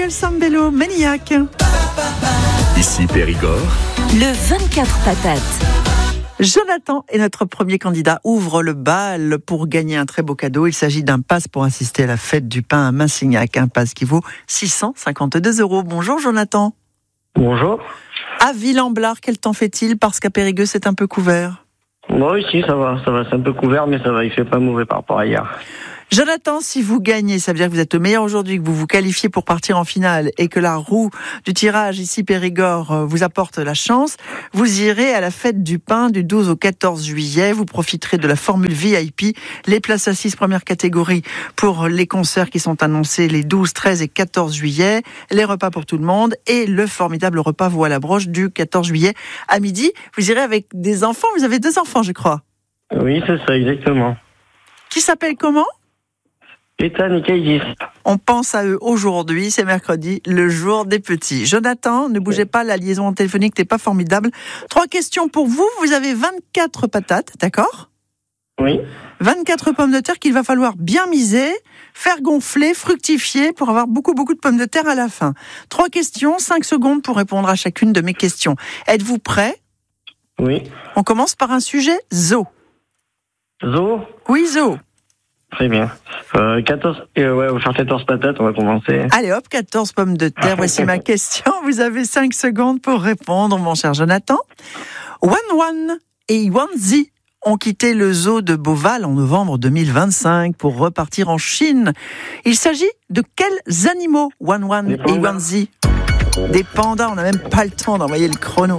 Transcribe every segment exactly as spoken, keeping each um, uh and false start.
Michael Sambello, Maniac. Ici Périgord. Le vingt-quatre patates. Jonathan est notre premier candidat. Ouvre le bal pour gagner un très beau cadeau. Il s'agit d'un pass pour assister à la fête du pain à Massignac. Un pass qui vaut six cent cinquante-deux euros. Bonjour Jonathan. Bonjour. À Ville-en-Blard, quel temps fait-il? Parce qu'à Périgueux, c'est un peu couvert. Bon, ici, ça va, ça va, c'est un peu couvert, mais ça va, il fait pas mauvais par rapport à hier. Jonathan, si vous gagnez, ça veut dire que vous êtes le meilleur aujourd'hui, que vous vous qualifiez pour partir en finale et que la roue du tirage ici Périgord vous apporte la chance, vous irez à la fête du pain du douze au quatorze juillet. Vous profiterez de la formule V I P, les places assises première catégorie pour les concerts qui sont annoncés les douze, treize et quatorze juillet, les repas pour tout le monde et le formidable repas Veau à la broche du quatorze juillet à midi. Vous irez avec des enfants, vous avez deux enfants je crois. Oui, c'est ça, exactement. Qui s'appelle comment ? Ethan et Kaïdis. On pense à eux aujourd'hui, c'est mercredi, le jour des petits. Jonathan, ne bougez pas, la liaison téléphonique n'est pas formidable. Trois questions pour vous. Vous avez vingt-quatre patates, d'accord ? Oui. vingt-quatre pommes de terre qu'il va falloir bien miser, faire gonfler, fructifier pour avoir beaucoup, beaucoup de pommes de terre à la fin. Trois questions, cinq secondes pour répondre à chacune de mes questions. Êtes-vous prêts ? Oui. On commence par un sujet zoo. Zoo ? Oui, zoo. Très bien. Euh, quatorze, euh, ouais, on va faire quatorze patates, on va commencer. Allez hop, quatorze pommes de terre, voici ma question. Vous avez cinq secondes pour répondre, mon cher Jonathan. Wan Wan et Wanzi ont quitté le zoo de Beauval en novembre deux mille vingt-cinq pour repartir en Chine. Il s'agit de quels animaux, Wan Wan et Wanzi ? Des pandas, on n'a même pas le temps d'envoyer le chrono.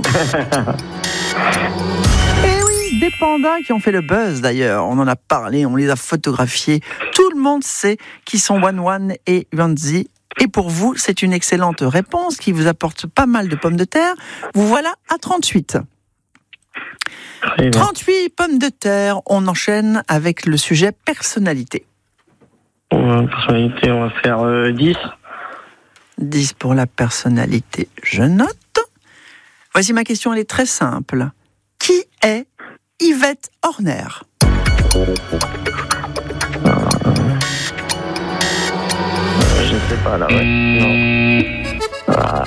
Des pandas qui ont fait le buzz d'ailleurs, on en a parlé, on les a photographiés. Tout le monde sait qui sont Wan Wan et Wanzi. Et pour vous, c'est une excellente réponse qui vous apporte pas mal de pommes de terre. Vous voilà à trente-huit. trente-huit pommes de terre, on enchaîne avec le sujet personnalité. Euh, personnalité, on va faire euh, dix. dix pour la personnalité, je note. Voici ma question, elle est très simple. Qui est Yvette Horner? Euh, je sais pas là, ouais. Non. Ah.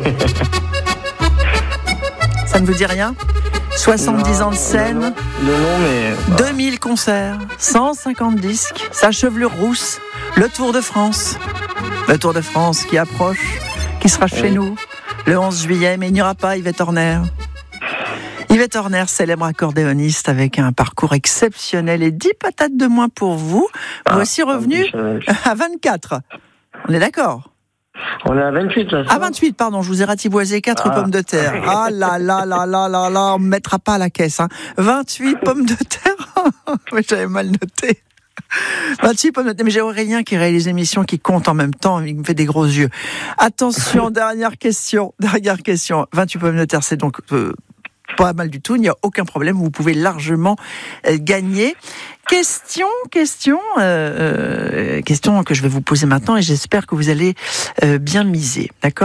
Ça ne vous dit rien? soixante-dix non, ans de scène, de nom, mais bah. deux mille concerts, cent cinquante disques, sa chevelure rousse, le Tour de France. Le Tour de France qui approche, qui sera chez oui. nous le onze juillet, mais il n'y aura pas Yvette Horner. Yvette Horner, célèbre accordéoniste avec un parcours exceptionnel et dix patates de moins pour vous. Ah, Voici revenu à vingt-quatre. On est d'accord ? On est à vingt-huit là. À vingt-huit, pardon, je vous ai ratiboisé quatre ah. pommes de terre. Ah là là là là là là, on ne me mettra pas à la caisse. Hein. vingt-huit pommes de terre. J'avais mal noté. vingt-huit pommes de terre. Mais j'ai Aurélien qui réalise l'émission, qui compte en même temps, il me fait des gros yeux. Attention, dernière question. Dernière question. vingt-huit pommes de terre, c'est donc... Euh, pas mal du tout, il n'y a aucun problème, vous pouvez largement euh, gagner. Question, question, euh, euh, question que je vais vous poser maintenant et j'espère que vous allez euh, bien miser, d'accord ?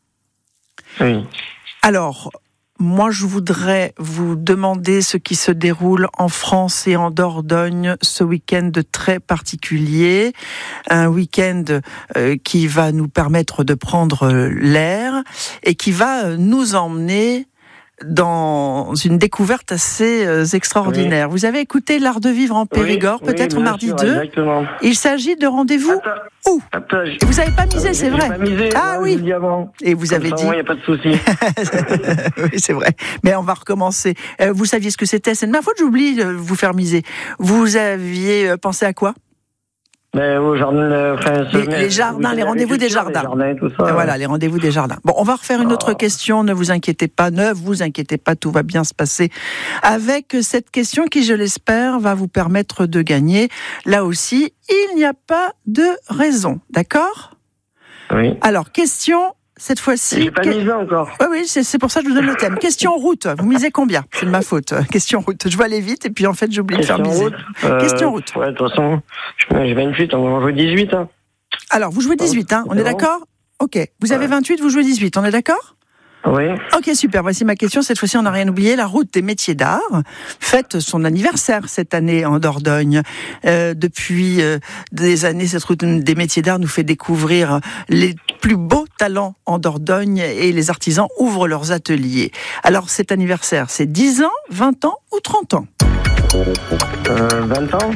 Oui. Alors, moi je voudrais vous demander ce qui se déroule en France et en Dordogne ce week-end très particulier, un week-end euh, qui va nous permettre de prendre l'air et qui va nous emmener dans une découverte assez euh, extraordinaire. Oui. Vous avez écouté L'Art de Vivre en Périgord, oui, peut-être oui, mardi sûr, deux. Exactement. Il s'agit de rendez-vous attends, où attends, Et vous n'avez pas misé, c'est vrai. Pas misé, ah ouais, oui. Avant. Et vous Comme avez ça, dit. Il n'y a pas de souci. Oui, c'est vrai. Mais on va recommencer. Euh, vous saviez ce que c'était. C'est de ma faute, j'oublie de vous faire miser. Vous aviez pensé à quoi ? Mais au jardin, enfin, les, les jardins, les rendez-vous des jardins. Les jardins tout ça, voilà, ouais. les rendez-vous des jardins. Bon, on va refaire une autre question, ne vous inquiétez pas, ne vous inquiétez pas, tout va bien se passer. Avec cette question qui, je l'espère, va vous permettre de gagner. Là aussi, il n'y a pas de raison, d'accord ? Oui. Alors, question... Cette fois-ci... J'ai pas que... misé encore. Oui, oui, c'est, c'est pour ça que je vous donne le thème. Question route. Vous misez combien ? C'est de ma faute. Question route. Je vais aller vite et puis en fait, j'oublie de faire miser. Route, euh, Question route. Ouais, de toute façon, j'ai vingt-huit, on va jouer dix-huit. Hein. Alors, vous jouez dix-huit, hein, on est d'accord ? Ok. Vous avez ouais. vingt-huit, vous jouez dix-huit, on est d'accord ? Oui. Ok, super. Voici ma question. Cette fois-ci, on n'a rien oublié. La route des métiers d'art fête son anniversaire cette année en Dordogne. Euh, depuis euh, des années, cette route des métiers d'art nous fait découvrir les plus beaux talents en Dordogne et les artisans ouvrent leurs ateliers. Alors, cet anniversaire, c'est dix ans, vingt ans ou trente ans ? Euh, vingt ans.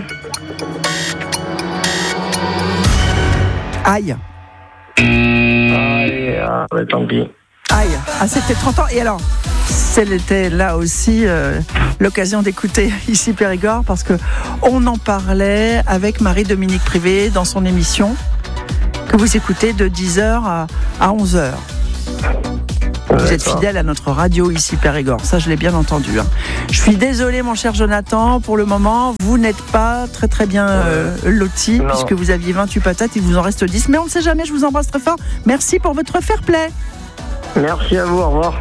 Aïe. Allez, ah, ouais, tant pis. Aïe, ah, c'était trente ans. Et alors, c'était là aussi euh, l'occasion d'écouter ici Périgord parce que on en parlait avec Marie-Dominique Privé dans son émission que vous écoutez de dix heures à onze heures. Vous êtes fidèle à notre radio ici Périgord, ça je l'ai bien entendu. Hein. Je suis désolée mon cher Jonathan, pour le moment vous n'êtes pas très très bien euh, loti non. Puisque vous aviez vingt-huit patates, il vous en reste dix, mais on ne sait jamais, je vous embrasse très fort. Merci pour votre fair play. Merci à vous, au revoir.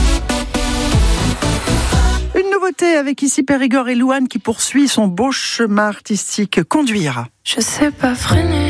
Une nouveauté avec ici Périgord et Louane qui poursuit son beau chemin artistique, Conduire. Je sais pas freiner.